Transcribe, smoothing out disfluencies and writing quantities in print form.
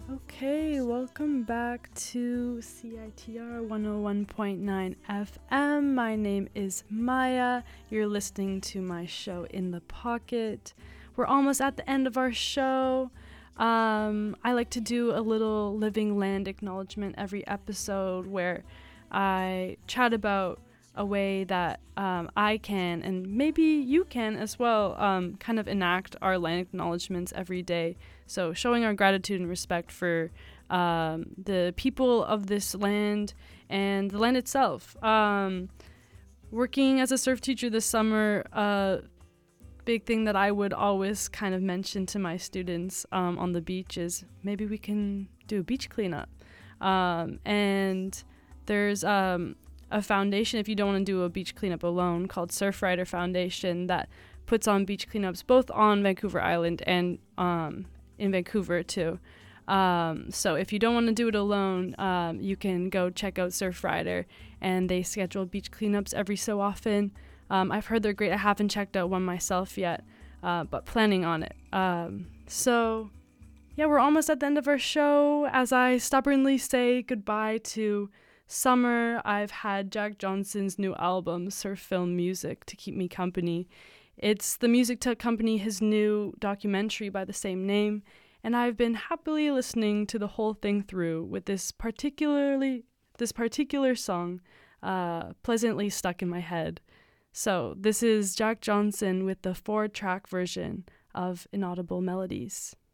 Okay, welcome back to CITR 101.9 FM. My name is Maya. You're listening to my show In the Pocket. We're almost at the end of our show. I like to do a little living land acknowledgement every episode where I chat about a way that I can, and maybe you can as well, kind of enact our land acknowledgements every day. So showing our gratitude and respect for the people of this land and the land itself. Working as a surf teacher this summer, a big thing that I would always kind of mention to my students on the beach is maybe we can do a beach cleanup. And there's a foundation, if you don't want to do a beach cleanup alone, called Surfrider Foundation that puts on beach cleanups both on Vancouver Island and in Vancouver too. So if you don't want to do it alone, you can go check out Surfrider, and they schedule beach cleanups every so often. I've heard they're great. I haven't checked out one myself yet, but planning on it. So yeah, we're almost at the end of our show. As I stubbornly say goodbye to summer, I've had Jack Johnson's new album, Surf Film Music, to keep me company. It's the music to accompany his new documentary by the same name, and I've been happily listening to the whole thing through with this particular song pleasantly stuck in my head. So this is Jack Johnson with the 4-track version of Inaudible Melodies.